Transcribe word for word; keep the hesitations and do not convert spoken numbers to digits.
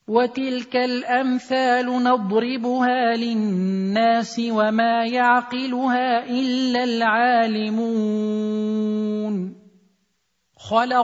وتلك الأمثال نضربها للناس وما يعقلها إلا العالمون. خلق